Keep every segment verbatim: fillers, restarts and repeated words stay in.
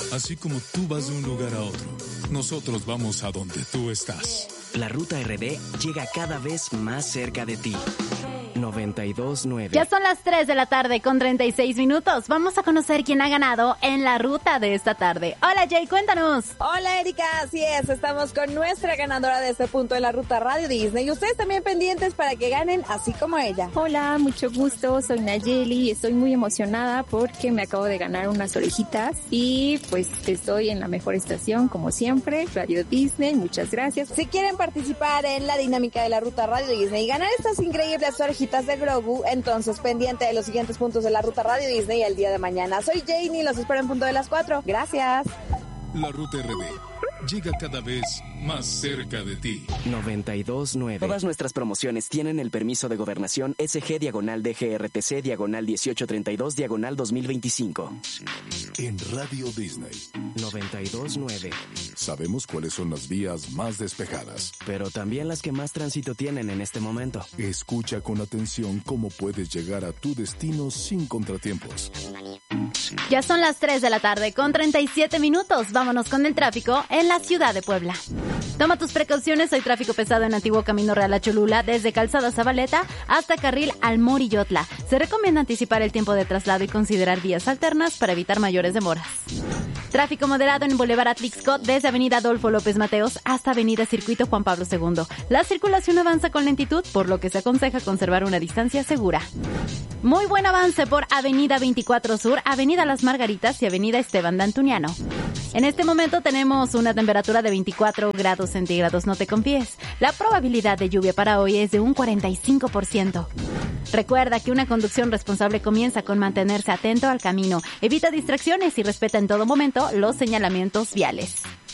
Así como tú vas de un lugar a otro, nosotros vamos a donde tú estás. La Ruta R D llega cada vez más cerca de ti. noventa y dos nueve. Ya son las tres de la tarde con treinta y seis minutos. Vamos a conocer quién ha ganado en la ruta de esta tarde. Hola Jay, cuéntanos. Hola Erika, así es, estamos con nuestra ganadora de este punto de la ruta Radio Disney. Y ustedes también pendientes para que ganen así como ella. Hola, mucho gusto, soy Nayeli y estoy muy emocionada porque me acabo de ganar unas orejitas y pues estoy en la mejor estación como siempre, Radio Disney, muchas gracias. Si quieren participar en la dinámica de la ruta Radio Disney y ganar estas increíbles orejitas de Grogu, entonces pendiente de los siguientes puntos de la ruta Radio Disney el día de mañana. Soy Janie, los espero en punto de las cuatro. Gracias. La Ruta R D llega cada vez más cerca de ti. noventa y dos nueve. Todas nuestras promociones tienen el permiso de gobernación S G diagonal D G R T C diagonal dieciocho treinta y dos diagonal dos mil veinticinco. En Radio Disney noventa y dos nueve. Sabemos cuáles son las vías más despejadas, pero también las que más tránsito tienen en este momento. Escucha con atención cómo puedes llegar a tu destino sin contratiempos. Ya son las tres de la tarde con treinta y siete minutos. Vámonos con el tráfico en la ciudad de Puebla. Toma tus precauciones, hay tráfico pesado en Antiguo Camino Real a Cholula, desde Calzada Zabaleta hasta Carril al Morillotla. Se recomienda anticipar el tiempo de traslado y considerar vías alternas para evitar mayores demoras. Tráfico moderado en Boulevard Atlixco, desde Avenida Adolfo López Mateos hasta Avenida Circuito Juan Pablo segundo. La circulación avanza con lentitud, por lo que se aconseja conservar una distancia segura. Muy buen avance por Avenida veinticuatro Sur, Avenida Las Margaritas y Avenida Esteban de Antuniano. En este momento tenemos una temperatura de veinticuatro grados centígrados, no te confíes. La probabilidad de lluvia para hoy es de un cuarenta y cinco por ciento. Recuerda que una conducción responsable comienza con mantenerse atento al camino, evita distracciones y respeta en todo momento los señalamientos viales.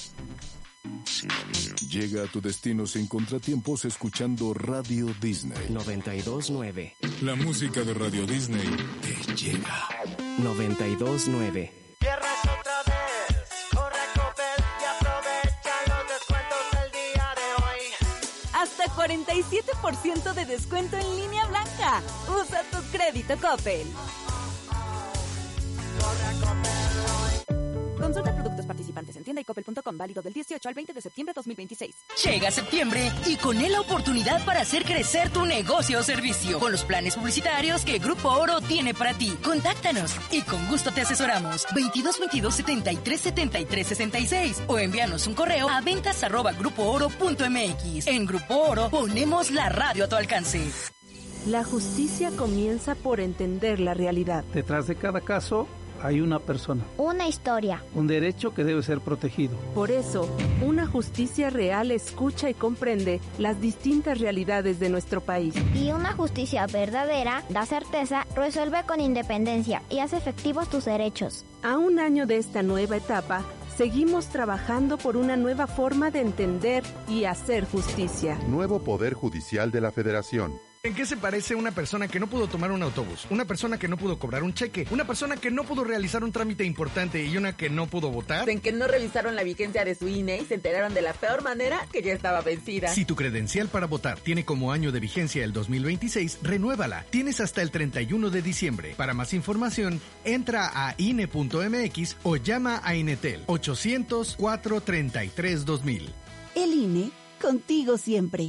Llega a tu destino sin contratiempos escuchando Radio Disney. noventa y dos nueve. La música de Radio Disney te llega. noventa y dos nueve. Viernes otra vez, corre a Coppel y aprovecha los descuentos del día de hoy. Hasta cuarenta y siete por ciento de descuento en línea blanca. Usa tu crédito Coppel. Corre a Coppel hoy. Consulta productos participantes en tienda y coppel punto com, válido del dieciocho al veinte de septiembre de dos mil veintiséis. Llega septiembre y con él la oportunidad para hacer crecer tu negocio o servicio con los planes publicitarios que Grupo Oro tiene para ti. Contáctanos y con gusto te asesoramos. veintidós veintidós setenta y tres setenta y tres sesenta y seis o envíanos un correo a ventas arroba grupo oro punto mx. En Grupo Oro ponemos la radio a tu alcance. La justicia comienza por entender la realidad. Detrás de cada caso hay una persona. Una historia. Un derecho que debe ser protegido. Por eso, una justicia real escucha y comprende las distintas realidades de nuestro país. Y una justicia verdadera da certeza, resuelve con independencia y hace efectivos tus derechos. A un año de esta nueva etapa, seguimos trabajando por una nueva forma de entender y hacer justicia. Nuevo Poder Judicial de la Federación. ¿En qué se parece una persona que no pudo tomar un autobús? Una persona que no pudo cobrar un cheque, una persona que no pudo realizar un trámite importante y una que no pudo votar. En que no revisaron la vigencia de su I N E y se enteraron de la peor manera que ya estaba vencida. Si tu credencial para votar tiene como año de vigencia el dos mil veintiséis, renuévala. Tienes hasta el treinta y uno de diciembre. Para más información, entra a I N E punto M X o llama a Inetel ochocientos, cuatrocientos treinta y tres, dos mil. El I N E, contigo siempre.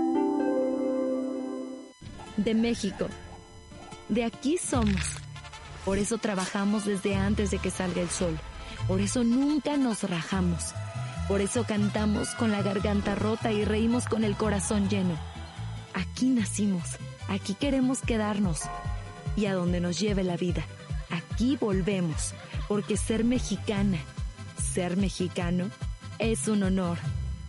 De México. De aquí somos. Por eso trabajamos desde antes de que salga el sol. Por eso nunca nos rajamos. Por eso cantamos con la garganta rota y reímos con el corazón lleno. Aquí nacimos. Aquí queremos quedarnos. Y a donde nos lleve la vida. Aquí volvemos. Porque ser mexicana, ser mexicano, es un honor.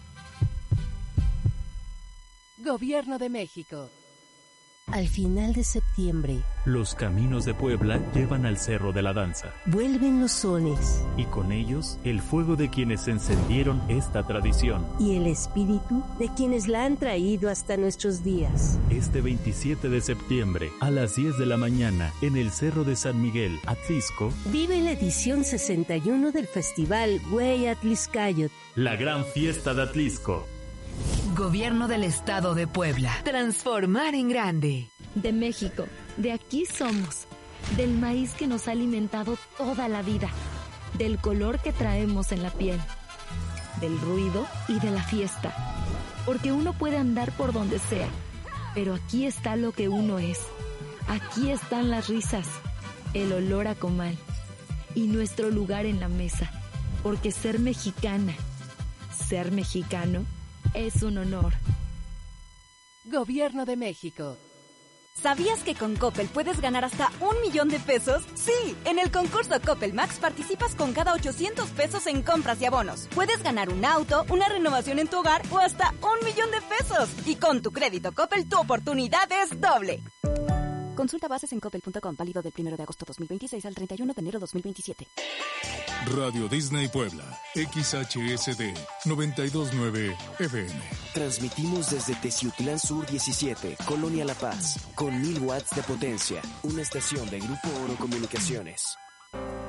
Gobierno de México. Al final de septiembre, los caminos de Puebla llevan al Cerro de la Danza. Vuelven los sones. Y con ellos, el fuego de quienes encendieron esta tradición. Y el espíritu de quienes la han traído hasta nuestros días. Este veintisiete de septiembre, a las diez de la mañana, en el Cerro de San Miguel, Atlixco, vive la edición sesenta y uno del Festival Güey Atlixcayot. La gran fiesta de Atlixco. Gobierno del Estado de Puebla. Transformar en grande. De México. De aquí somos. Del maíz que nos ha alimentado toda la vida. del color que traemos en la piel, del ruido y de la fiesta. Porque uno puede andar por donde sea, pero aquí está lo que uno es. Aquí están las risas, el olor a comal y nuestro lugar en la mesa. Porque ser mexicana, ser mexicano, es un honor. Gobierno de México. ¿Sabías que con Coppel puedes ganar hasta un millón de pesos? Sí, en el concurso Coppel Max participas con cada ochocientos pesos en compras y abonos. Puedes ganar un auto, una renovación en tu hogar o hasta un millón de pesos. Y con tu crédito Coppel, tu oportunidad es doble. Consulta bases en coppel punto com, válido del primero de agosto dos mil veintiséis al treinta y uno de enero dos mil veintisiete. Radio Disney Puebla, X H S D noventa y dos punto nueve F M. Transmitimos desde Teciutlán Sur diecisiete, Colonia La Paz, con mil watts de potencia. Una estación de Grupo Oro Comunicaciones.